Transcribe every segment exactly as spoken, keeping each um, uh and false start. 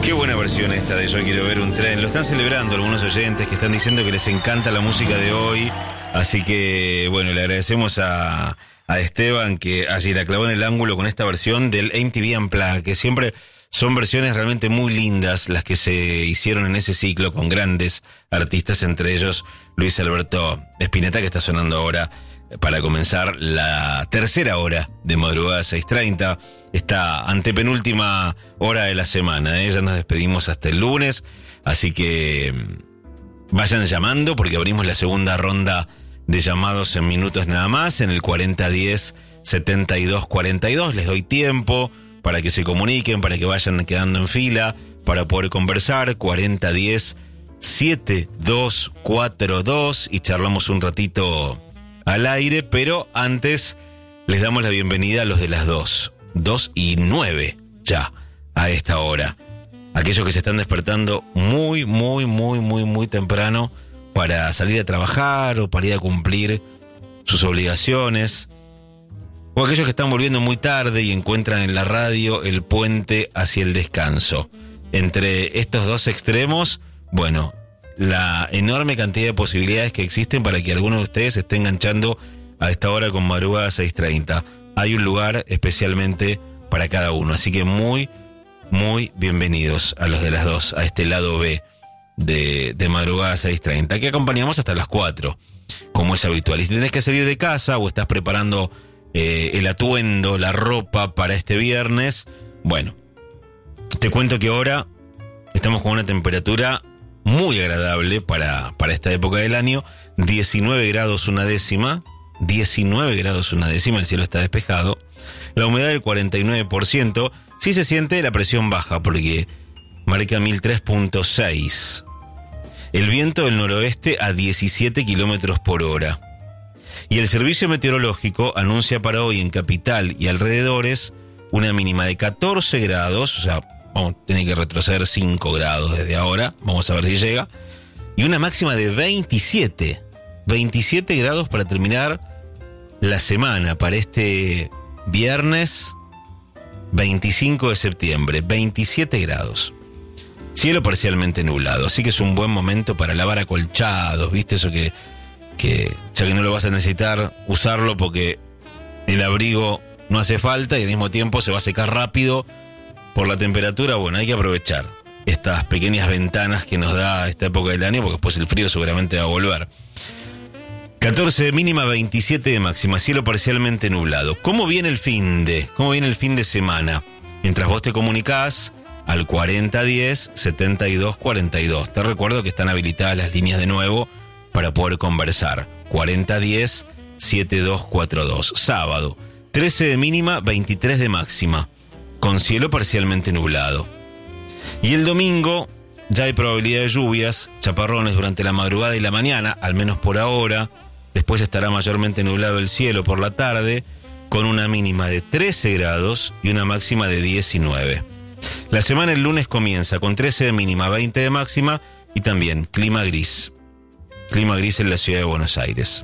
Qué buena versión esta de Yo Quiero Ver un Tren. Lo están celebrando algunos oyentes que están diciendo que les encanta la música de hoy. Así que, bueno, le agradecemos a, a Esteban que allí la clavó en el ángulo con esta versión del M T V Unplugged, que siempre son versiones realmente muy lindas las que se hicieron en ese ciclo con grandes artistas, entre ellos Luis Alberto Spinetta, que está sonando ahora para comenzar la tercera hora de Madrugada seis treinta, esta antepenúltima hora de la semana, ¿eh? Ya nos despedimos hasta el lunes, así que vayan llamando porque abrimos la segunda ronda de llamados en minutos nada más, en el cuarenta diez setenta y dos cuarenta y dos, les doy tiempo para que se comuniquen, para que vayan quedando en fila, para poder conversar, cuarenta diez setenta y dos cuarenta y dos, y charlamos un ratito al aire, pero antes les damos la bienvenida a los de las dos, dos y nueve ya, a esta hora. Aquellos que se están despertando muy, muy, muy, muy, muy temprano para salir a trabajar o para ir a cumplir sus obligaciones, o aquellos que están volviendo muy tarde y encuentran en la radio el puente hacia el descanso. Entre estos dos extremos, bueno, la enorme cantidad de posibilidades que existen para que alguno de ustedes esté enganchando a esta hora con Madrugada seis treinta. Hay un lugar especialmente para cada uno, así que muy, muy bienvenidos a los de las dos, a este lado B de, de Madrugada seis treinta, que acompañamos hasta las cuatro, como es habitual. Y si tenés que salir de casa o estás preparando eh, el atuendo, la ropa para este viernes, bueno, te cuento que ahora estamos con una temperatura muy agradable para, para esta época del año, diecinueve grados una décima, diecinueve grados una décima, el cielo está despejado, la humedad del cuarenta y nueve por ciento, sí se siente la presión baja porque marca mil tres punto seis, el viento del noroeste a diecisiete kilómetros por hora, y el servicio meteorológico anuncia para hoy en Capital y alrededores una mínima de catorce grados, o sea, vamos, tiene que retroceder cinco grados desde ahora, vamos a ver si llega, y una máxima de veintisiete, veintisiete grados para terminar la semana, para este viernes veinticinco de septiembre, veintisiete grados. Cielo parcialmente nublado, así que es un buen momento para lavar acolchados, ¿viste? Eso que, que ya que no lo vas a necesitar usarlo porque el abrigo no hace falta y al mismo tiempo se va a secar rápido por la temperatura. Bueno, hay que aprovechar estas pequeñas ventanas que nos da esta época del año, porque después el frío seguramente va a volver. catorce de mínima, veintisiete de máxima, cielo parcialmente nublado. ¿Cómo viene el fin de? ¿Cómo viene el fin de semana? Mientras vos te comunicás al cuarenta diez setenta y dos cuarenta y dos. Te recuerdo que están habilitadas las líneas de nuevo para poder conversar. cuarenta diez setenta y dos cuarenta y dos. Sábado, trece de mínima, veintitrés de máxima, con cielo parcialmente nublado. Y el domingo ya hay probabilidad de lluvias, chaparrones durante la madrugada y la mañana, al menos por ahora. Después estará mayormente nublado el cielo por la tarde, con una mínima de trece grados y una máxima de diecinueve. La semana el lunes comienza con trece de mínima, veinte de máxima y también clima gris. Clima gris en la ciudad de Buenos Aires.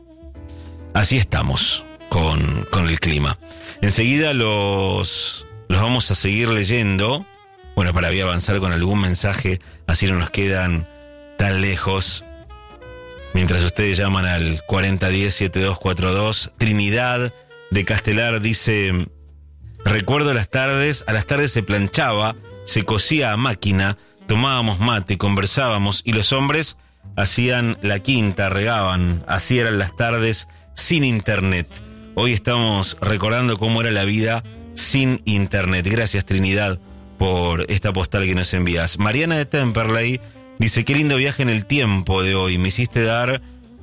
Así estamos con, con el clima. Enseguida los... Los vamos a seguir leyendo. Bueno, para voy a avanzar con algún mensaje, así no nos quedan tan lejos. Mientras ustedes llaman al cuarenta diez setenta y dos cuarenta y dos. Trinidad de Castelar dice: recuerdo las tardes, a las tardes se planchaba, se cosía a máquina, tomábamos mate, conversábamos y los hombres hacían la quinta, regaban. Así eran las tardes sin internet. Hoy estamos recordando cómo era la vida sin internet. Gracias, Trinidad, por esta postal que nos envías. Mariana de Temperley dice: qué lindo viaje en el tiempo de hoy, me hiciste dar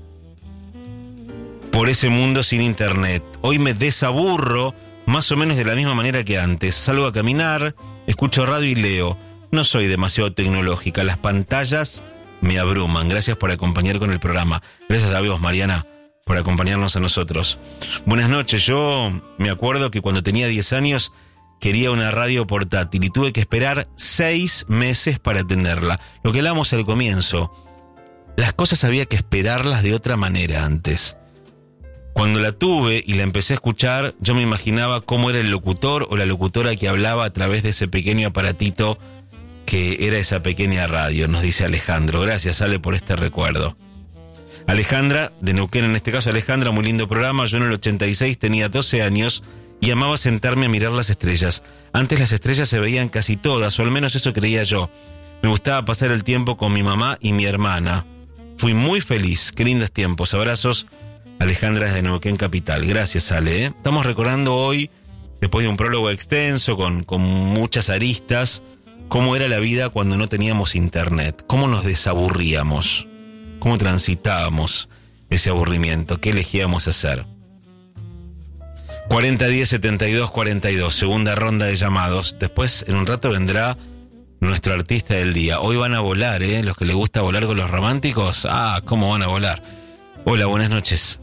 por ese mundo sin internet. Hoy me desaburro más o menos de la misma manera que antes. Salgo a caminar, escucho radio y leo. No soy demasiado tecnológica, las pantallas me abruman. Gracias por acompañar con el programa. Gracias a vos, Mariana, por acompañarnos a nosotros. Buenas noches. Yo me acuerdo que cuando tenía diez años quería una radio portátil y tuve que esperar seis meses para tenerla. Lo que hablamos al comienzo, las cosas había que esperarlas de otra manera antes. Cuando la tuve y la empecé a escuchar, yo me imaginaba cómo era el locutor o la locutora que hablaba a través de ese pequeño aparatito que era esa pequeña radio, nos dice Alejandro. Gracias, Ale, por este recuerdo. Alejandra, de Neuquén en este caso. Alejandra, muy lindo programa. Yo en el ochenta y seis tenía doce años y amaba sentarme a mirar las estrellas. Antes las estrellas se veían casi todas, o al menos eso creía yo. Me gustaba pasar el tiempo con mi mamá y mi hermana. Fui muy feliz. Qué lindos tiempos. Abrazos, Alejandra desde Neuquén Capital. Gracias, Ale. ¿eh? Estamos recordando hoy, después de un prólogo extenso, con, con muchas aristas, cómo era la vida cuando no teníamos internet. Cómo nos desaburríamos. Cómo transitábamos ese aburrimiento. ¿Qué elegíamos hacer? cuarenta diez setenta y dos cuarenta y dos, segunda ronda de llamados. Después, en un rato, vendrá nuestro artista del día. Hoy van a volar, ¿eh? Los que les gusta volar con los románticos. Ah, ¿cómo van a volar? Hola, buenas noches.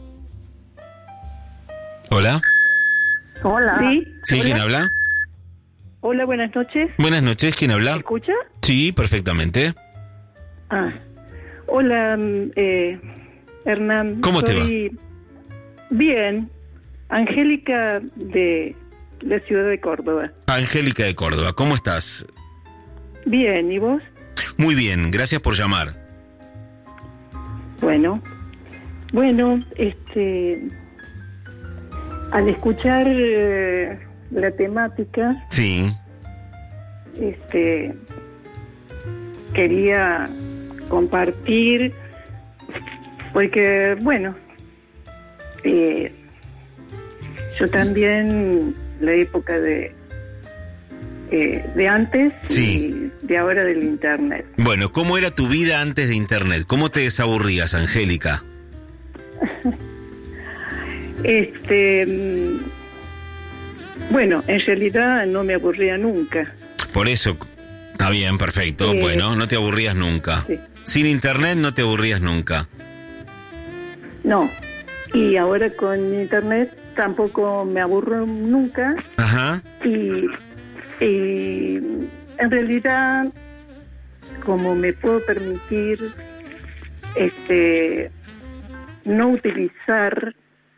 ¿Hola? Hola. Sí, ¿Sí? hola. ¿Quién habla? Hola, buenas noches. Buenas noches, ¿quién habla? ¿Me escucha? Sí, perfectamente. Ah, hola, mm, eh, Hernán. ¿Cómo te Soy... Bien. Angélica de la ciudad de Córdoba. Angélica de Córdoba, ¿cómo estás? Bien, ¿y vos? Muy bien, gracias por llamar. Bueno, bueno, este, al escuchar eh, la temática, Sí. este, quería compartir, porque, bueno, eh, yo también, la época de eh, de antes Sí. y de ahora del internet. Bueno, ¿cómo era tu vida antes de internet? ¿Cómo te desaburrías, Angélica? Este, mm, bueno, en realidad no me aburría nunca. Por eso, está bien, perfecto. Eh, Bueno, no te aburrías nunca. Sí. Sin internet no te aburrías nunca. No, y ahora con internet tampoco me aburro nunca. Ajá. Y, y en realidad, como me puedo permitir este no utilizar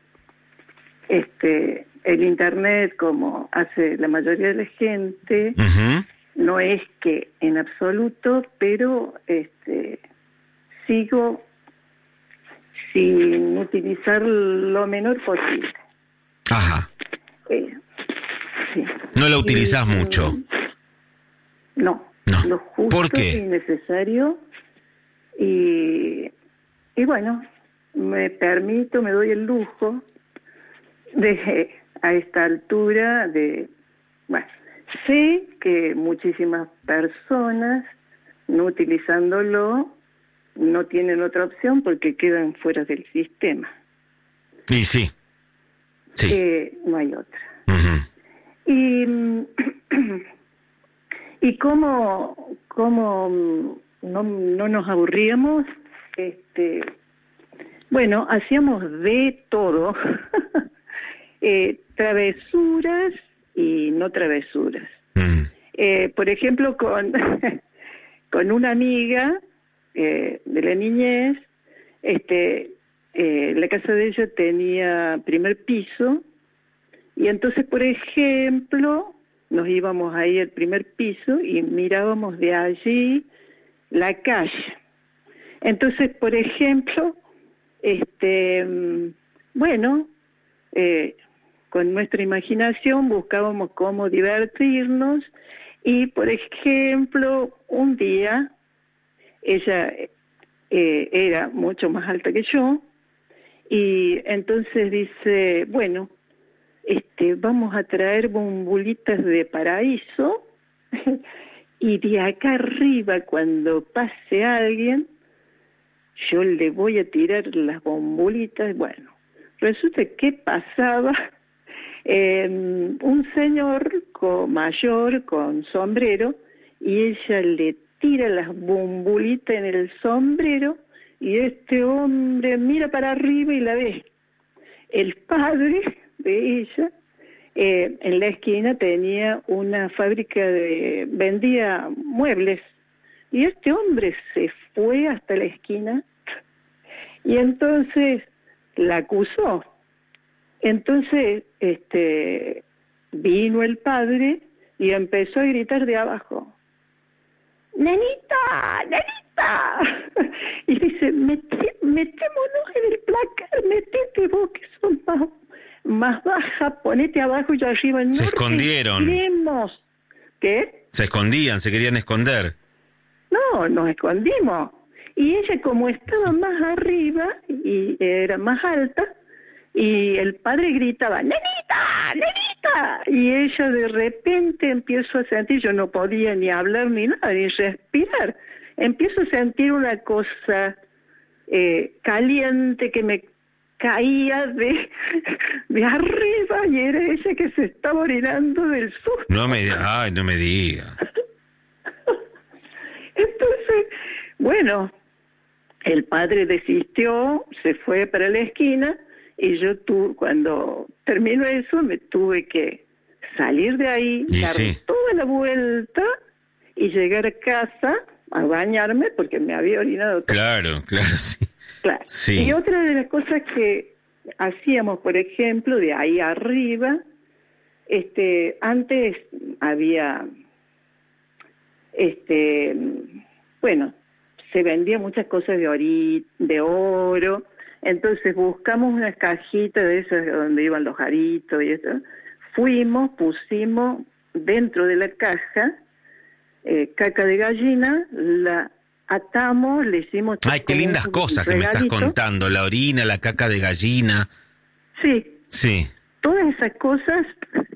este el internet como hace la mayoría de la gente, Ujú. no es que en absoluto, pero este sigo sin utilizar lo menor posible. Ajá. Eh, sí. No la utilizás Y, mucho. No, No. lo justo ¿Por qué? y necesario. Y, y bueno, me permito, me doy el lujo de, a esta altura, de, bueno, sé que muchísimas personas, no utilizándolo, no tienen otra opción porque quedan fuera del sistema. Y sí. Sí. Eh, no hay otra. Ujú. Y, y cómo, cómo no, no nos aburríamos, este, bueno, hacíamos de todo, eh, travesuras y no travesuras. Mm. Eh, por ejemplo, con, con una amiga eh, de la niñez, este, eh, la casa de ella tenía primer piso, y entonces, por ejemplo, nos íbamos ahí al primer piso y mirábamos de allí la calle. Entonces, por ejemplo, este, bueno, eh, con nuestra imaginación buscábamos cómo divertirnos y, por ejemplo, un día ella eh, era mucho más alta que yo y entonces dice, bueno, este, vamos a traer bombulitas de paraíso y de acá arriba cuando pase alguien yo le voy a tirar las bombulitas. Bueno, resulta que pasaba eh, un señor con, mayor con sombrero y ella le tira las bombulitas en el sombrero y este hombre mira para arriba y la ve. El padre de ella eh, en la esquina tenía una fábrica de vendía muebles y este hombre se fue hasta la esquina y entonces la acusó. Entonces este vino el padre y empezó a gritar de abajo, nenita, nenita. Y dice, Mete, metémonos en el placar, metete vos que son más, más baja, ponete abajo y yo arriba. Se no escondieron. Respiremos. ¿Qué? Se escondían, se querían esconder. No, nos escondimos. Y ella, como estaba sí. más arriba y era más alta, y el padre gritaba, ¡nenita, nenita! Y ella de repente empiezo a sentir, yo no podía ni hablar ni nada, ni respirar. Empiezo a sentir una cosa eh, caliente que me caía de, de arriba, y era ella que se estaba orinando del susto. No me diga, ay, no me diga. Entonces, bueno, el padre desistió, se fue para la esquina, y yo tu, cuando terminó eso me tuve que salir de ahí, y dar sí. toda la vuelta y llegar a casa a bañarme porque me había orinado todo. Claro, claro, sí. Claro. sí. Y otra de las cosas que hacíamos, por ejemplo, de ahí arriba, este, antes había, este, bueno, se vendían muchas cosas de ori, de oro. Entonces buscamos unas cajitas de esas donde iban los aritos y eso. Fuimos, pusimos dentro de la caja eh, caca de gallina, la atamos, le hicimos... Ay, qué lindas cosas que me estás contando, la orina, la caca de gallina. Sí. Sí. Todas esas cosas,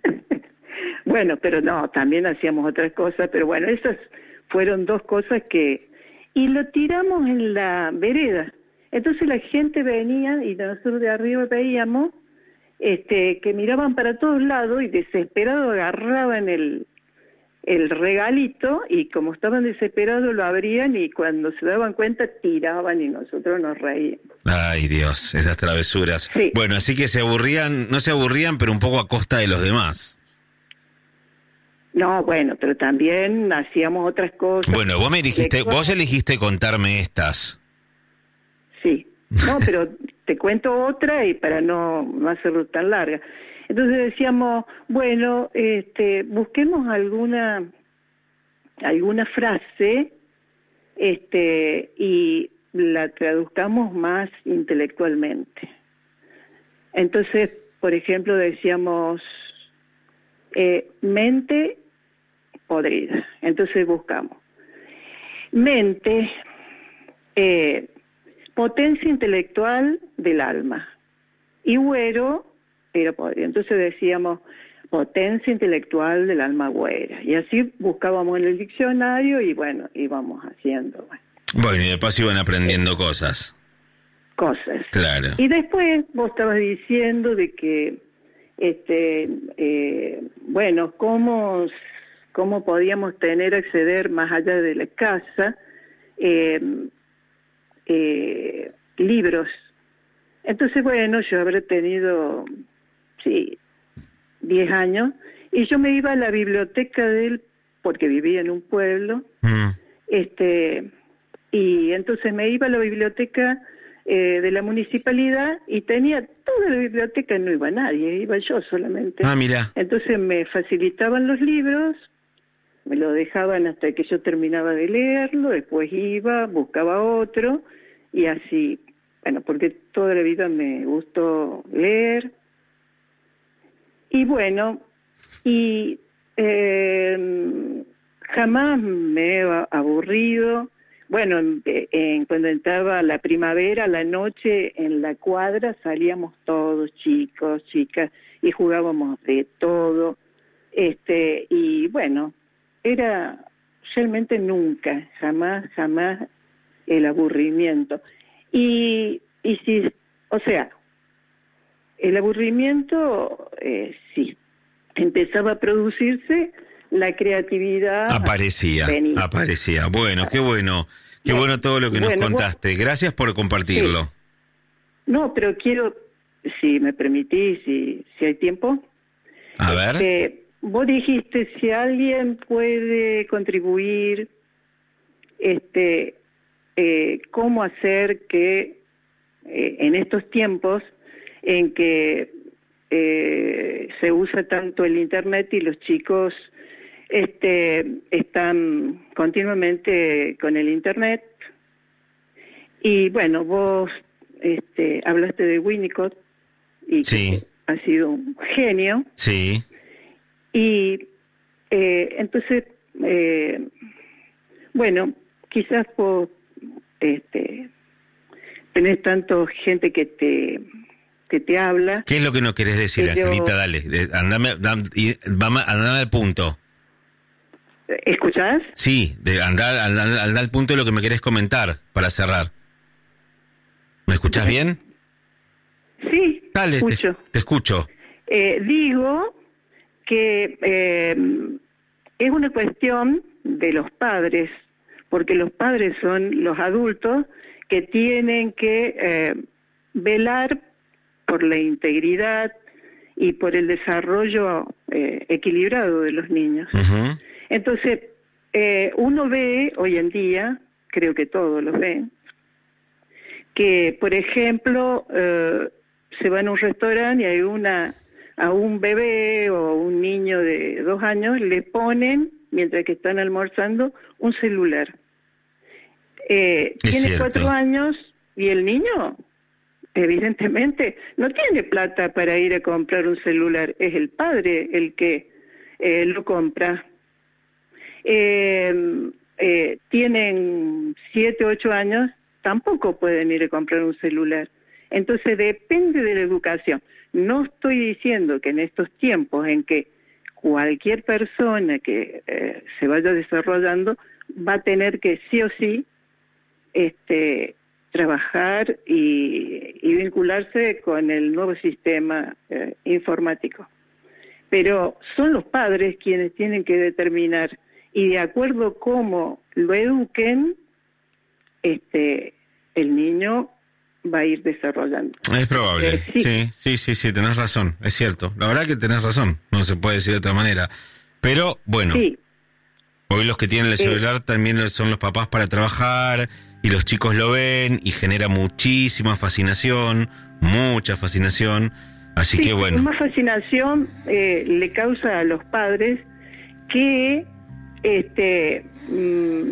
bueno, pero no, también hacíamos otras cosas, pero bueno, esas fueron dos cosas que... Y lo tiramos en la vereda. Entonces la gente venía y nosotros de arriba veíamos este, que miraban para todos lados y desesperados agarraban el, el regalito y como estaban desesperados lo abrían y cuando se daban cuenta tiraban y nosotros nos reíamos. Ay, Dios, esas travesuras. Sí. Bueno, así que se aburrían, no se aburrían, pero un poco a costa de los demás. No, bueno, pero también hacíamos otras cosas. Bueno, vos me dijiste, vos elegiste contarme estas. Sí, no, pero te cuento otra y para no, no hacerlo tan larga. Entonces decíamos, bueno, este, busquemos alguna alguna frase este, y la traduzcamos más intelectualmente. Entonces, por ejemplo, decíamos eh, mente podrida. Entonces buscamos mente, eh, potencia intelectual del alma, y güero era podrido. Entonces decíamos potencia intelectual del alma güera, y así buscábamos en el diccionario y bueno, íbamos haciendo bueno, bueno y de paso iban aprendiendo cosas cosas claro. Y después vos estabas diciendo de que este eh, bueno, cómo cómo podíamos tener acceder más allá de la casa eh, Eh, libros. Entonces, bueno, yo habré tenido, sí, diez años, y yo me iba a la biblioteca de él, porque vivía en un pueblo, mm. este, y entonces me iba a la biblioteca eh, de la municipalidad, y tenía toda la biblioteca, no iba nadie, iba yo solamente. Ah, mira. Entonces me facilitaban los libros, me lo dejaban hasta que yo terminaba de leerlo, después iba, buscaba otro, y así, bueno, porque toda la vida me gustó leer. Y bueno, y eh, jamás me he aburrido. Bueno, en, en, cuando entraba la primavera, la noche en la cuadra salíamos todos, chicos, chicas, y jugábamos de todo. Este, y bueno, era realmente nunca, jamás, jamás el aburrimiento. Y, y si, o sea, el aburrimiento, eh, sí, empezaba a producirse, la creatividad aparecía, venía. aparecía. Bueno, qué bueno, qué bueno, bueno todo lo que bueno, nos contaste. Vos, gracias por compartirlo. Sí. No, pero quiero, si me permitís, si, si hay tiempo. A ver. Este, vos dijiste, si alguien puede contribuir, este, eh, cómo hacer que eh, en estos tiempos en que eh, se usa tanto el internet y los chicos este, están continuamente con el internet. Y bueno, vos este, hablaste de Winnicott y sí. que ha sido un genio. Sí. Y eh, entonces, eh, bueno, quizás por este, tenés tanto gente que te que te habla. ¿Qué es lo que no querés decir, pero, Angelita? Dale, andame, andame, andame al punto. ¿Escuchás? Sí, de andar, andar, andar al punto de lo que me querés comentar para cerrar. ¿Me escuchás bien? Sí, Dale, escucho. Te, te escucho. Eh, digo que eh, es una cuestión de los padres, porque los padres son los adultos que tienen que eh, velar por la integridad y por el desarrollo eh, equilibrado de los niños. Uh-huh. Entonces, eh, uno ve hoy en día, creo que todos los ven, que, por ejemplo, eh, se va a un restaurante y hay una a un bebé o un niño de dos años le ponen, mientras que están almorzando, un celular. Eh, tiene cierto. cuatro años y el niño, evidentemente, no tiene plata para ir a comprar un celular. Es el padre el que eh, lo compra. Eh, eh, tienen siete, ocho años, tampoco pueden ir a comprar un celular. Entonces depende de la educación. No estoy diciendo que en estos tiempos en que cualquier persona que eh, se vaya desarrollando va a tener que sí o sí este, trabajar y, y vincularse con el nuevo sistema eh, informático. Pero son los padres quienes tienen que determinar, y de acuerdo a cómo lo eduquen, este, el niño va a ir desarrollando. Es probable, Eh, sí. sí, sí, sí, sí, tenés razón, es cierto. La verdad que tenés razón, no se puede decir de otra manera. Pero, bueno, sí. Hoy los que tienen el celular eh. también son los papás para trabajar, y los chicos lo ven, y genera muchísima fascinación, mucha fascinación, así sí, que bueno. Más fascinación eh, le causa a los padres que este mmm,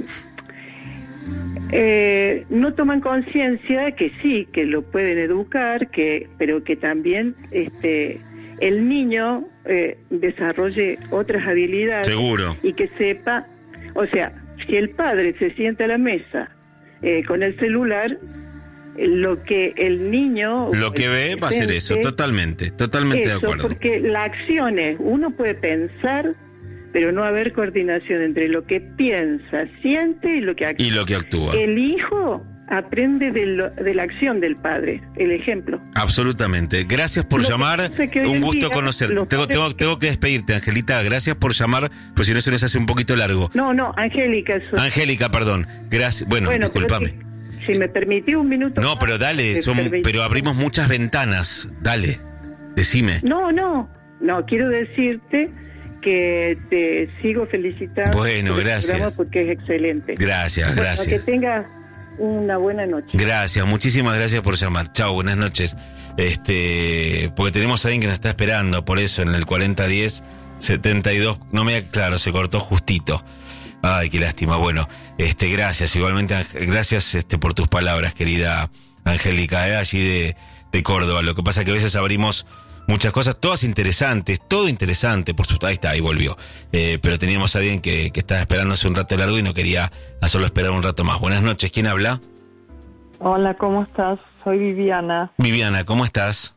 eh, no toman conciencia que sí, que lo pueden educar, que pero que también este el niño eh, desarrolle otras habilidades. Seguro. Y que sepa, o sea, si el padre se sienta a la mesa eh, con el celular, lo que el niño... Lo que ve va a ser eso, totalmente, totalmente eso, de acuerdo. Porque la acción es, uno puede pensar, pero no haber coordinación entre lo que piensa, siente y lo que actúa. Y lo que actúa. El hijo aprende de, lo, de la acción del padre, el ejemplo. Absolutamente. Gracias por lo llamar, un gusto conocerte. Tengo, tengo, tengo que despedirte, Angelita. Gracias por llamar, pues si no se nos hace un poquito largo. No, no, Angélica. Soy... Angélica, perdón. Gracias. Bueno, bueno discúlpame. Si, si me permití un minuto. No, pero dale, son, pero abrimos muchas ventanas. Dale, decime. No, no, no, quiero decirte que te sigo felicitando. Bueno, por gracias. Porque es excelente. Gracias, bueno, gracias. Que tengas una buena noche. Gracias, muchísimas gracias por llamar. Chao, buenas noches. Este, porque tenemos a alguien que nos está esperando, por eso en el cuarenta diez setenta y dos, no me claro, se cortó justito. Ay, qué lástima. Bueno, este, gracias, igualmente, gracias este por tus palabras, querida Angélica, eh, allí de, de Córdoba. Lo que pasa es que a veces abrimos muchas cosas, todas interesantes, todo interesante, por supuesto, ahí está, ahí volvió. Eh, pero teníamos a alguien que, que estaba esperando hace un rato largo y no quería hacerlo esperar un rato más. Buenas noches, ¿quién habla? Hola, ¿cómo estás? Soy Viviana. Viviana, ¿cómo estás?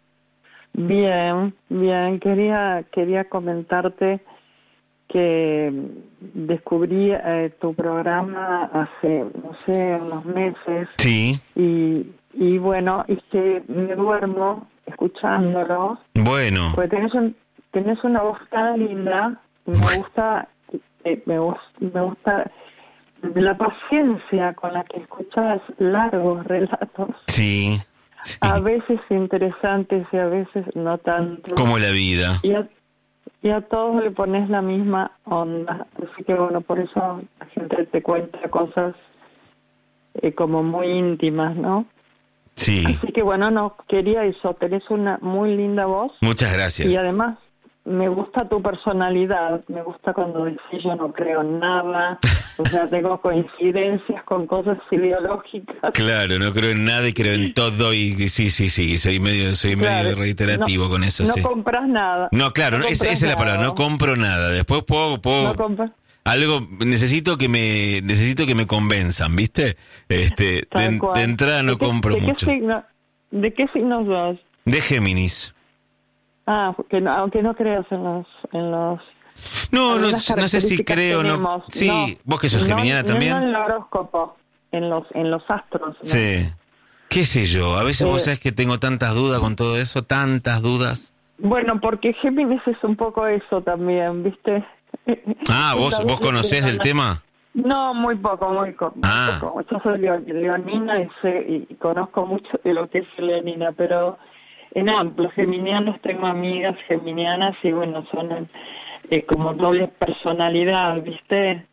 Bien, bien. Quería, quería comentarte que descubrí eh, tu programa hace, no sé, unos meses. Sí. Y, y bueno, y que me duermo escuchándolo. Bueno. Porque tenés, un, tenés una voz tan linda, me bueno. gusta, eh, me, me gusta la paciencia con la que escuchas largos relatos. Sí, sí. A veces interesantes y a veces no tanto. Como la vida. Y a, y a todos le pones la misma onda. Así que bueno, por eso la gente te cuenta cosas eh, como muy íntimas, ¿no? Sí. Así que bueno, no, quería eso, tenés una muy linda voz. Muchas gracias. Y además, me gusta tu personalidad, me gusta cuando decís yo no creo en nada, o sea, tengo coincidencias con cosas ideológicas. Claro, no creo en nada y creo en todo y sí, sí, sí, soy medio soy Claro, medio reiterativo no, con eso, no sí. No compras nada. No, claro, no no, esa, esa es la palabra, no compro nada. Después puedo, puedo No compras. algo, necesito que me necesito que me convenzan, ¿viste? Este, de, de entrada no ¿De qué, compro de mucho. Qué signo, ¿De qué signos sos? De Géminis. Ah, que no, aunque no creas en los... En los no, no, no sé si creo, no. Sí, no, vos que sos geminiana no, también. No en el horóscopo, en los, en los astros. ¿No? Sí. ¿Qué sé yo? A veces eh, vos sabés que tengo tantas dudas con todo eso, tantas dudas. Bueno, porque Géminis es un poco eso también, ¿viste? Ah, ¿vos, vos conocés del tema? No, muy poco, muy, co- muy ah. poco. Yo soy leonina y, sé, y conozco mucho de lo que es leonina, pero en amplio, geminianos, tengo amigas geminianas y bueno, son eh, como doble personalidad, ¿viste?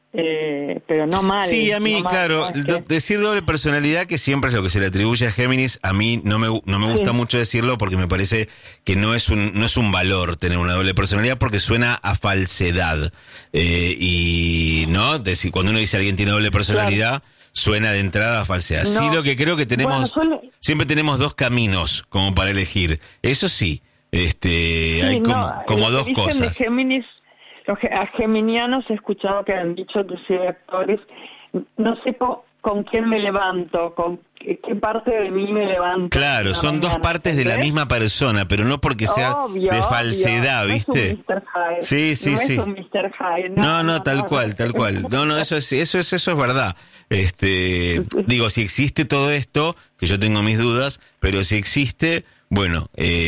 Eh, pero no mal. Sí, a mí, no mal, claro, no es que... decir doble personalidad, que siempre es lo que se le atribuye a Géminis, a mí no me no me gusta sí. mucho decirlo porque me parece que no es un no es un valor tener una doble personalidad porque suena a falsedad. Eh, y, ¿no? Decir, cuando uno dice alguien tiene doble personalidad, claro. suena de entrada a falsedad. No. Sí, lo que creo que tenemos, bueno, suele... siempre tenemos dos caminos como para elegir. Eso sí, este, sí, hay como, no, como dos cosas. De Géminis, los a geminianos he escuchado que han dicho que sí, actores, no sé po, con quién me levanto, con qué, qué parte de mí me levanto. Claro, son mañana, dos partes ¿ves? De la misma persona, pero no porque sea obvio, de falsedad, obvio. ¿viste? No es un mister Hyde. Sí, sí, no sí. Es un mister Hyde. No, no, no, no, tal no, cual, no. tal cual. No, no, eso es, eso es, eso es verdad. Este, digo, si existe todo esto, que yo tengo mis dudas, pero si existe, bueno,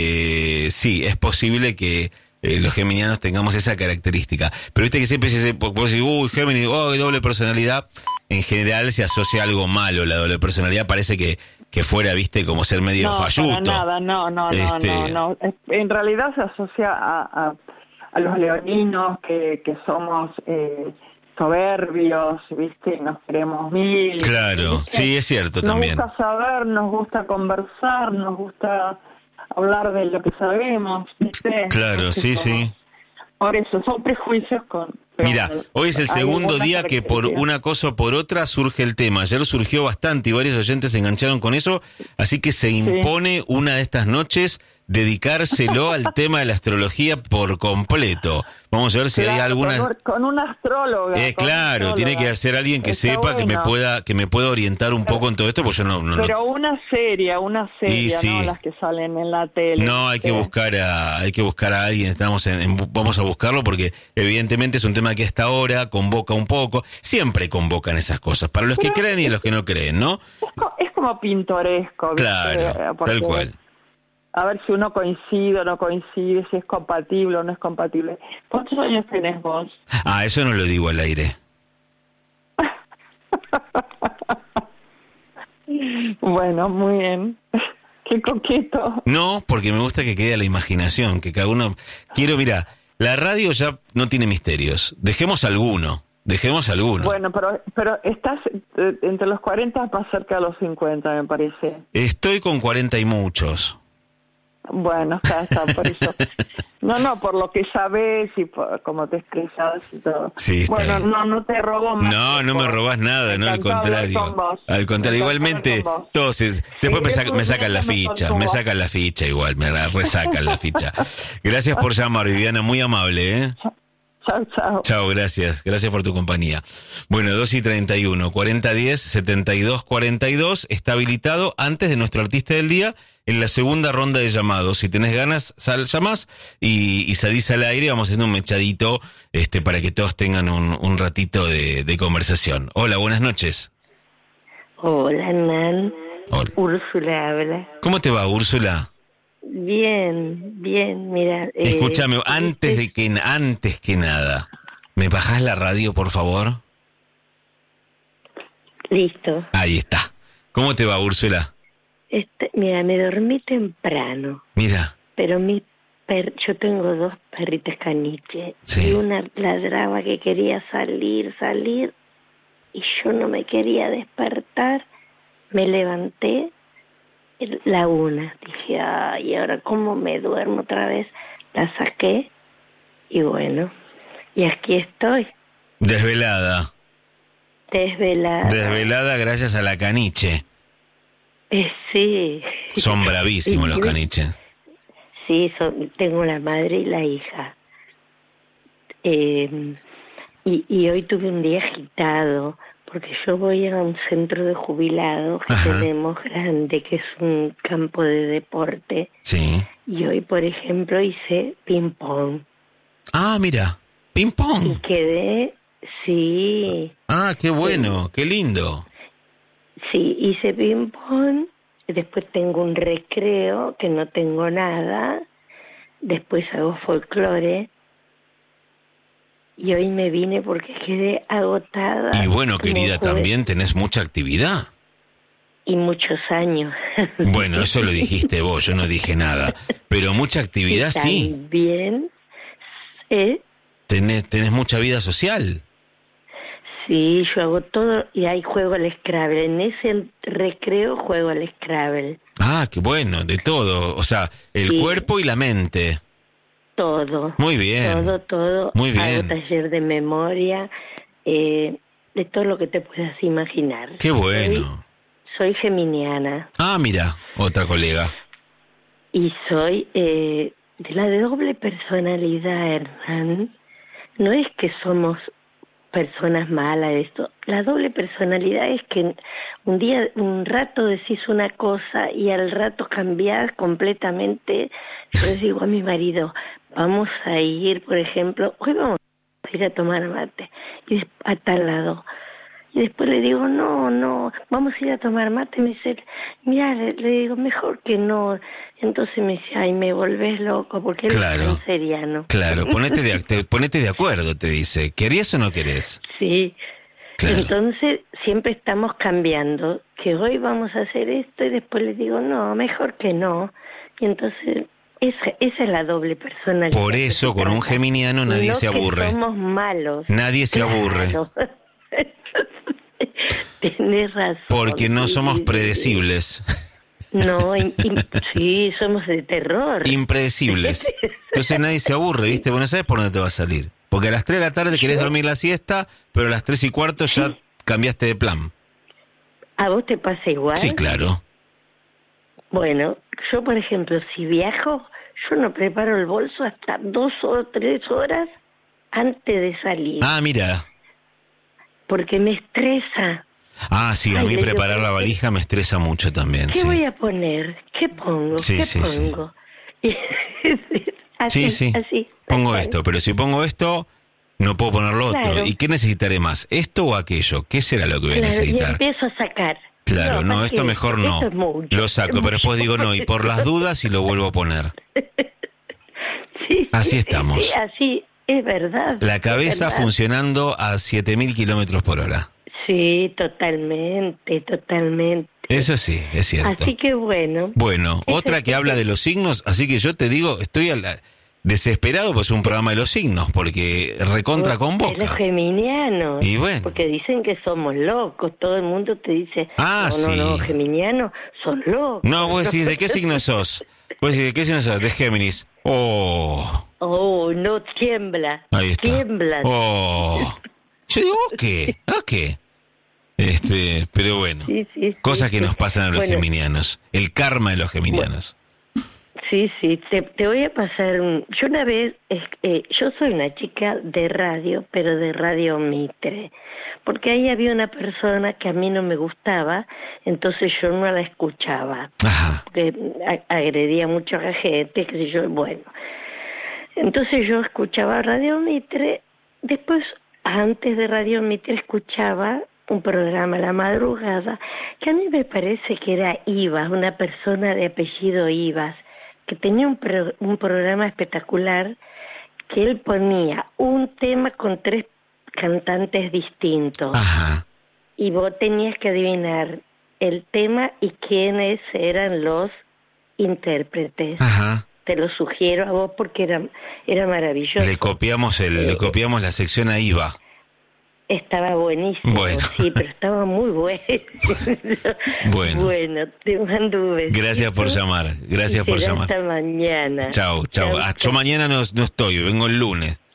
eh, sí, es posible que Eh, los geminianos tengamos esa característica. Pero viste que siempre se dice, vos decís, uy, Géminis, oh, doble personalidad. En general se asocia a algo malo. La doble personalidad parece que, que fuera, viste, como ser medio no, falluto. Para nada, no, no, este... no, no, no. En realidad se asocia a, a, a los leoninos que, que somos eh, soberbios, viste, nos queremos mil. Claro, ¿viste? Sí, es cierto nos también. Nos gusta saber, nos gusta conversar, nos gusta hablar de lo que sabemos, ¿viste? Claro, sí, somos, sí. Por eso, son prejuicios con... Mira, hoy es el segundo día que por una cosa o por otra surge el tema. Ayer surgió bastante y varios oyentes se engancharon con eso, así que se impone sí. una de estas noches dedicárselo al tema de la astrología por completo. Vamos a ver si claro, hay alguna... Con, con un astrólogo. Eh, claro, astróloga. Tiene que ser alguien que Está sepa, bueno. que me pueda que me pueda orientar un poco en todo esto, porque yo no... no Pero no... una seria, una seria, sí. no las que salen en la tele. No, hay que buscar a hay que buscar a alguien, estamos en, en, vamos a buscarlo porque evidentemente es un tema que hasta ahora convoca un poco, siempre convocan esas cosas, para los Pero que creen y los que no creen, ¿no? Es, co- es como pintoresco. ¿viste? Claro, porque... tal cual. A ver si uno coincide o no coincide, si es compatible o no es compatible. ¿Cuántos años tenés vos? Ah, eso no lo digo al aire. Bueno, muy bien. Qué coqueto. No, porque me gusta que quede a la imaginación, que cada uno... Quiero, mira, la radio ya no tiene misterios. Dejemos alguno, dejemos alguno. Bueno, pero pero estás eh, entre los cuarenta más cerca de los cincuenta, me parece. Estoy con cuarenta y muchos. Bueno, está, está, por eso. No, no, por lo que sabes y por cómo te expresas y todo. Sí, bueno, bien. no, no te robo más. No, no me robás nada, no, al contrario. Al contrario, igualmente, todos, después me, sac, me sacan la ficha, me sacan la ficha igual, me la resacan la ficha. Gracias por llamar, Viviana, muy amable, ¿eh? Chao, chao. Chao, gracias. Gracias por tu compañía. Bueno, dos y treinta y uno, cuarenta diez, setenta y dos cuarenta y dos, está habilitado antes de nuestro artista del día en la segunda ronda de llamados. Si tenés ganas, sal, llamás y, y salís al aire. Vamos haciendo un mechadito este, para que todos tengan un, un ratito de, de conversación. Hola, buenas noches. Hola, Nan. Hola. Úrsula habla. ¿Cómo te va, Úrsula? Bien, bien, mira. Eh, Escúchame, antes de que antes que nada, ¿me bajás la radio, por favor? Listo. Ahí está. ¿Cómo te va, Úrsula? Este, mira, me dormí temprano. Mira. Pero mi per, yo tengo dos perritas caniche. Sí. Y una ladraba que quería salir, salir, y yo no me quería despertar. Me levanté. La una, dije, ay, ahora cómo me duermo otra vez, la saqué y bueno, y aquí estoy. Desvelada. Desvelada. Desvelada gracias a la caniche. Eh, sí. Son bravísimos los caniches. Sí, son, tengo la madre y la hija. Eh, y, y hoy tuve un día agitado, porque yo voy a un centro de jubilados que Ajá. tenemos grande, que es un campo de deporte. Sí. Y hoy, por ejemplo, hice ping-pong. Ah, mira, Y ping-pong. quedé, sí, Ah, qué bueno, qué lindo. sí, hice ping-pong. Después tengo un recreo, que no tengo nada. Después hago folclore. Y hoy me vine porque quedé agotada. Y bueno, como querida, jugué- también tenés mucha actividad. Y muchos años. Bueno, eso lo dijiste vos, yo no dije nada. Pero mucha actividad sí. También, ¿eh? Tenés, tenés mucha vida social. Sí, yo hago todo y ahí juego al Scrabble. En ese recreo juego al Scrabble. Ah, qué bueno, de todo. O sea, el Sí. cuerpo y la mente. Todo. Muy bien. Todo, todo. Muy bien. Hago taller de memoria, eh, de todo lo que te puedas imaginar. Qué Soy, bueno. soy geminiana Ah, mira, otra colega. y soy eh, de la de doble personalidad, Hernán. No es que somos personas malas, esto. La doble personalidad es que un día, un rato decís una cosa y al rato cambiás completamente. Yo les digo a mi marido, vamos a ir, por ejemplo, hoy vamos a ir a tomar mate y des- a tal lado. Y después le digo, no, no, vamos a ir a tomar mate. Me dice, mira, le, le digo, mejor que no. Entonces me dice, ay, me volvés loco, porque él Claro. es canceriano. Claro, ponete de, te- ponete de acuerdo, te dice. ¿Querías o no querés? Sí. Claro. Entonces siempre estamos cambiando, que hoy vamos a hacer esto y después le digo, no, mejor que no. Y entonces esa, esa es la doble personalidad. Por que eso, se con un trata. geminiano nadie No se que aburre. somos malos. Nadie se aburre. Claro. Tenés razón. Porque no Sí, somos sí, sí. predecibles. No, in- in- sí, somos de terror. Impredecibles. Entonces nadie se aburre, ¿viste? Vos no sabés por dónde te va a salir. Porque a las tres de la tarde querés dormir la siesta, pero a las tres y cuarto ya cambiaste de plan. ¿A vos te pasa igual? Sí, claro. Bueno, yo por ejemplo, si viajo, yo no preparo el bolso hasta dos o tres horas antes de salir, Ah, mira. porque me estresa. Ah, sí, a Ay, mí le digo, preparar la ¿qué- valija me estresa mucho también, ¿Qué sí. voy a poner? ¿Qué pongo? Sí, ¿Qué sí, sí. pongo? Y- así, Sí, sí. así. Pongo tal esto, cual. pero si pongo esto, no puedo poner lo otro. Claro. ¿Y qué necesitaré más? ¿Esto o aquello? ¿Qué será lo que voy a Claro, y necesitar? empiezo a sacar. Claro, no, ¿para esto qué? mejor no. Esto es mucho, Lo saco, es pero después mucho. digo no, y por las dudas y lo vuelvo a poner. Sí, Así sí, estamos. sí, así, es verdad. La es cabeza verdad. funcionando a siete mil kilómetros por hora. Sí, totalmente, totalmente. Eso sí, es cierto. Así que bueno. Bueno, Ese otra es que el- habla de los signos, así que yo te digo, estoy a la- desesperado pues un programa de los signos, porque recontra De los convoca. geminianos. Y bueno. Porque dicen que somos locos. Todo el mundo te dice, Ah, no, no, no, sí. geminianos son locos. No, vos decís, ¿de qué signo sos? Vos decís, ¿de qué signo sos? De Géminis. Oh, Oh, no, tiembla. ahí está. Tiembla. Oh. Yo digo, ¿a qué? ¿A qué? Este, pero bueno. Sí, sí, sí, Cosas que sí. nos pasan a los Bueno, geminianos. El karma de los geminianos. Sí, sí, te, te voy a pasar un... Yo una vez, es- eh, yo soy una chica de radio, pero de Radio Mitre, porque ahí había una persona que a mí no me gustaba, entonces yo no la escuchaba, Ajá. porque a- agredía mucho a la gente, qué sé yo, bueno. Entonces yo escuchaba Radio Mitre, después, antes de Radio Mitre, escuchaba un programa a la madrugada, que a mí me parece que era Ibas, una persona de apellido Ibas, que tenía un, pro- un programa espectacular, que él ponía un tema con tres cantantes distintos, Ajá. y vos tenías que adivinar el tema y quiénes eran los intérpretes. Ajá. Te lo sugiero a vos porque era, era maravilloso. Le copiamos el, le copiamos la sección a I V A. Estaba buenísimo, Bueno. sí, pero estaba muy bueno. Bueno. Bueno, te mando un beso. Gracias por llamar. Gracias por llamar. Hasta mañana. Chau, chau. Ah, yo mañana no, no estoy, vengo el lunes.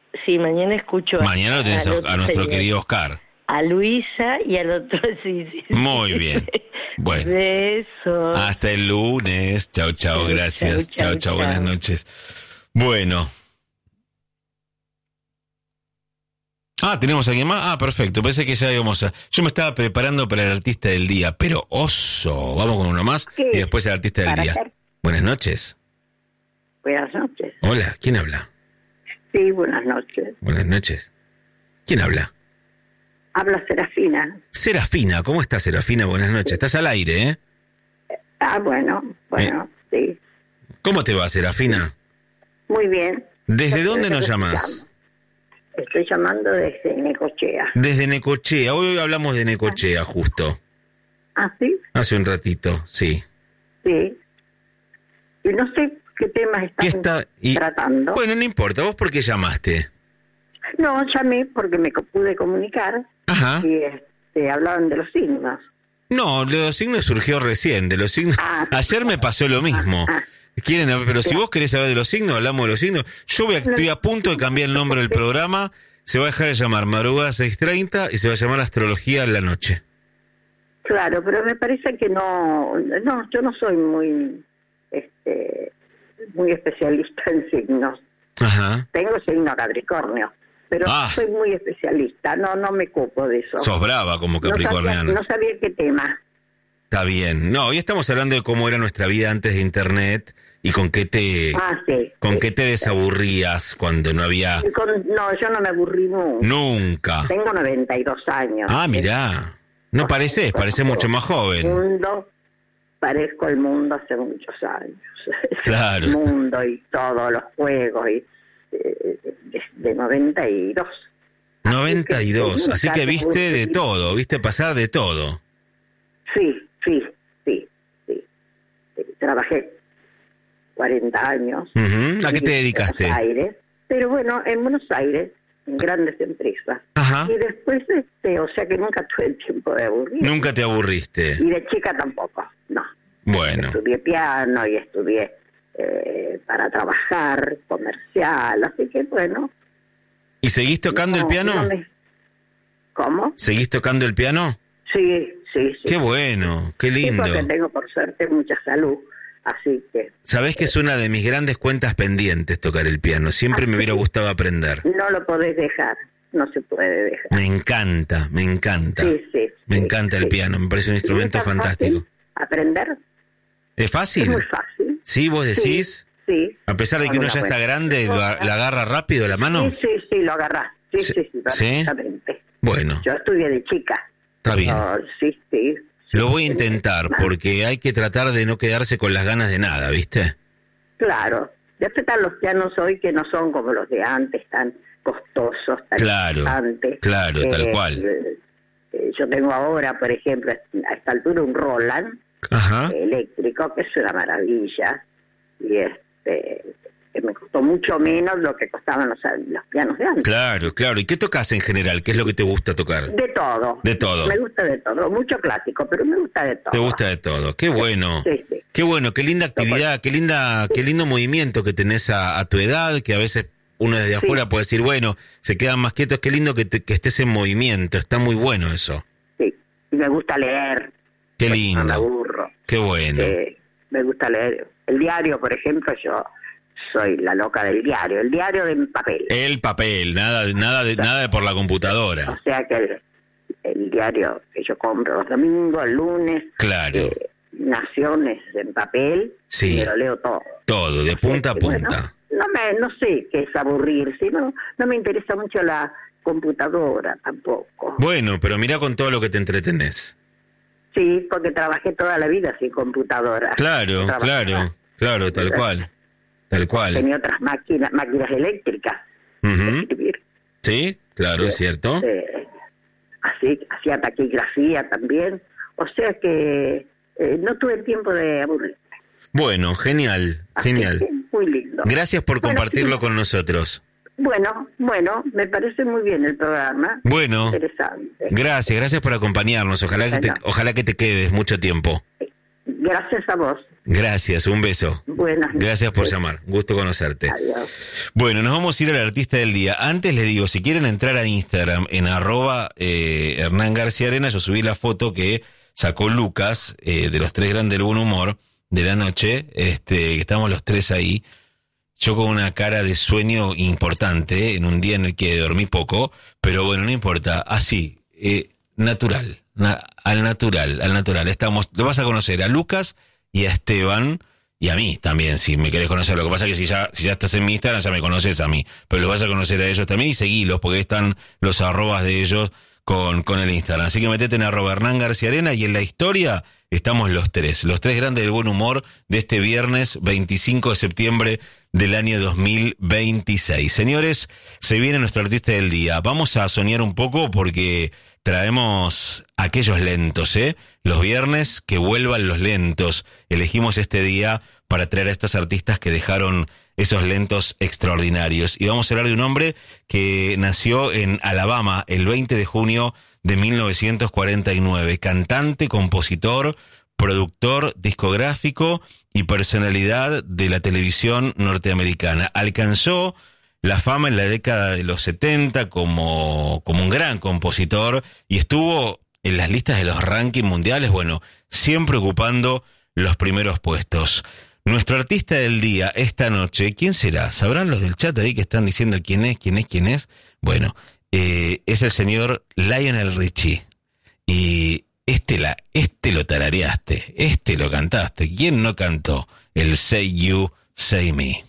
sí, mañana escucho. Mañana lo tenés a, a nuestro señor. querido Oscar. A Luisa y al otro, sí, sí. Muy bien. Bueno. Besos. Hasta el lunes. Chau, chau, gracias. Chau, chau, buenas noches. Bueno. Ah, ¿tenemos a alguien más? Ah, perfecto. Pensé que ya íbamos a... Yo me estaba preparando para el artista del día, pero oso. Vamos con uno más sí, y después el artista del día. Hacer. Buenas noches. Buenas noches. Hola, ¿quién habla? Sí, buenas noches. Buenas noches. ¿Quién habla? Habla Serafina. Serafina, ¿cómo estás, Serafina? Buenas noches. Estás al aire, ¿eh? Ah, bueno, bueno, eh. sí. ¿Cómo te va, Serafina? Muy bien. ¿Desde dónde nos llamas? Estoy llamando desde Necochea. Desde Necochea. Hoy hablamos de Necochea, justo. ¿Ah, sí? Hace un ratito, sí. Sí. Y no sé qué temas están está? Y, tratando. Bueno, no importa. ¿Vos por qué llamaste? No, llamé porque me pude comunicar. Ajá. Y este, hablaban de los signos. No, de los signos surgió recién. De los signos. Ah, Ayer me pasó lo mismo. Ah, ah. Quieren, pero si vos querés saber de los signos, hablamos de los signos. Yo voy a, estoy a punto de cambiar el nombre del programa. Se va a dejar de llamar Madrugada seis treinta y se va a llamar Astrología en la Noche. Claro, pero me parece que no, no, yo no soy muy, este, muy especialista en signos. Ajá. Tengo signo Capricornio, pero ah. soy muy especialista. No, no me ocupo de eso. Sos brava como capricorniana. No sabía, no sabía qué tema. Está bien. No, hoy estamos hablando de cómo era nuestra vida antes de Internet y con qué te ah, sí, con sí, qué te desaburrías cuando no había... Con, no, yo no me aburrí nunca. Nunca. Tengo noventa y dos años. Ah, mirá. No pareces, pareces mucho más joven. Mundo, parezco el mundo hace muchos años. Claro. El mundo y todos los juegos y eh, de, de noventa y dos. noventa y dos, así que, así que viste de todo, viste pasar de todo. Sí, sí, sí, sí. Trabajé cuarenta años. Uh-huh. ¿A qué te dedicaste? En Buenos Aires, pero bueno, en Buenos Aires, en grandes empresas. Ajá. Y después, este, o sea que nunca tuve el tiempo de aburrir. Nunca te aburriste. Y de chica tampoco, no. Bueno. Estudié piano y estudié eh, para trabajar, comercial, así que bueno. ¿Y seguís tocando no, el piano? No me... ¿Cómo? ¿Seguís tocando el piano? Sí, sí, sí. Qué bueno, qué lindo. Sí, porque tengo por suerte mucha salud, así que... Sabés que es una de mis grandes cuentas pendientes tocar el piano, siempre me hubiera gustado aprender. No lo podés dejar, no se puede dejar. Me encanta, me encanta. Sí, sí. Me sí, encanta el sí. piano, me parece un instrumento ¿Es fantástico. ¿Aprender? ¿Es fácil? Es muy fácil. ¿Sí, vos decís? Sí, sí. A pesar de que uno ya está grande, ¿lo, ¿la agarra rápido la mano? Sí, sí, sí, lo agarrás. Sí, sí, sí, perfectamente. ¿Sí? Bueno. Yo estudié de chica. Está bien. No, sí, sí. Lo voy a intentar, porque hay que tratar de no quedarse con las ganas de nada, ¿viste? Claro. Después están los pianos hoy que no son como los de antes, tan costosos, tan claro, importantes. Claro, tal eh, cual. Eh, yo tengo ahora, por ejemplo, a esta altura un Roland Ajá. Eh, eléctrico, que es una maravilla. Y este... que me costó mucho menos lo que costaban los, los pianos de antes. Claro, claro. ¿Y qué tocas en general? ¿Qué es lo que te gusta tocar? De todo. De todo. Me gusta de todo. Mucho clásico, pero me gusta de todo. Te gusta de todo. Qué bueno. Sí, sí. Qué bueno, qué linda actividad, qué linda, qué lindo movimiento que tenés a, a tu edad, que a veces uno desde sí. afuera puede decir, bueno, se quedan más quietos. Qué lindo que, te, que estés en movimiento. Está muy bueno eso. Sí. Y me gusta leer. Qué lindo. No me aburro. Qué bueno. Eh, me gusta leer. El diario, por ejemplo, yo... soy la loca del diario, el diario de papel. El papel, nada, nada, de, nada de por la computadora. O sea que el, el diario que yo compro los domingos, el lunes, claro, eh, Naciones en papel, sí. me lo leo todo. Todo, de punta a punta. Bueno, no me, no sé qué es aburrirse, no, no me interesa mucho la computadora tampoco. Bueno, pero mirá con todo lo que te entretenés. Sí, porque trabajé toda la vida sin computadora. Claro, claro, claro, tal cual. Tal cual. Tenía otras máquinas, máquinas eléctricas. Uh-huh. Sí, claro, es cierto. Eh, así, hacía taquigrafía también. O sea que eh, no tuve el tiempo de aburrirme. Bueno, genial, así genial. Que, muy lindo. Gracias por bueno, compartirlo sí. con nosotros. Bueno, bueno, me parece muy bien el programa. Bueno, interesante. Gracias, gracias por acompañarnos. Ojalá, bueno. que te, ojalá que te quedes mucho tiempo. Gracias a vos. Gracias, un beso. Buenas noches. Gracias por llamar, gusto conocerte. Adiós. Bueno, nos vamos a ir al artista del día. Antes les digo, si quieren entrar a Instagram en arroba eh, Hernán García Arena, yo subí la foto que sacó Lucas eh, de los tres grandes del buen humor de la noche, este, que estamos los tres ahí. Yo con una cara de sueño importante, en un día en el que dormí poco, pero bueno, no importa, así, eh, natural, na, al natural, al natural. Estamos, lo vas a conocer a Lucas y a Esteban, y a mí también, si me querés conocer. Lo que pasa es que si ya, si ya estás en mi Instagram, ya me conoces a mí, pero lo vas a conocer a ellos también y seguilos, porque están los arrobas de ellos con, con el Instagram. Así que metete en arroba Hernán García Arena, y en la historia estamos los tres, los tres grandes del buen humor de este viernes veinticinco de septiembre del año dos mil veintiséis. Señores, se viene nuestro artista del día. Vamos a soñar un poco porque traemos aquellos lentos, ¿eh? Los viernes, que vuelvan los lentos. Elegimos este día para traer a estos artistas que dejaron esos lentos extraordinarios. Y vamos a hablar de un hombre que nació en Alabama el veinte de junio de mil novecientos cuarenta y nueve. Cantante, compositor, productor discográfico y personalidad de la televisión norteamericana. Alcanzó la fama en la década de los setenta como, como un gran compositor y estuvo en las listas de los rankings mundiales, bueno, siempre ocupando los primeros puestos. Nuestro artista del día esta noche, ¿quién será? ¿Sabrán los del chat ahí que están diciendo quién es, quién es, quién es? Bueno, eh, es el señor Lionel Richie. Y este, la, este lo tarareaste, este lo cantaste. ¿Quién no cantó el Say You, Say Me?